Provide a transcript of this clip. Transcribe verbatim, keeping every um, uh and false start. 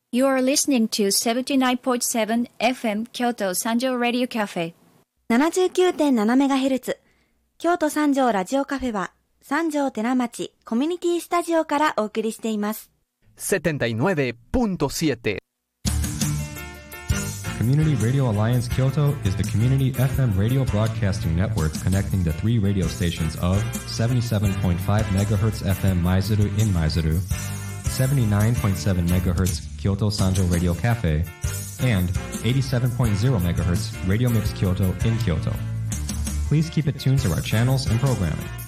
You are listening to セブンティナインポイントセブン エフエム 京都三条ラディオカフェななじゅうきゅうてんななメガヘルツ 京都三条ラジオカフェは三条寺町コミュニティスタジオからお送りしています。 setenta y nueve punto siete Community Radio Alliance Kyoto is the community F M radio broadcasting networks connecting the three radio stations of seventy-seven point five megahertz F M Maizuru in Maizuru, seventy-nine point seven megahertz Kyoto Sanjo Radio Cafe, and eighty-seven point zero megahertz Radio Mix Kyoto in Kyoto. Please keep it tuned to our channels and programming.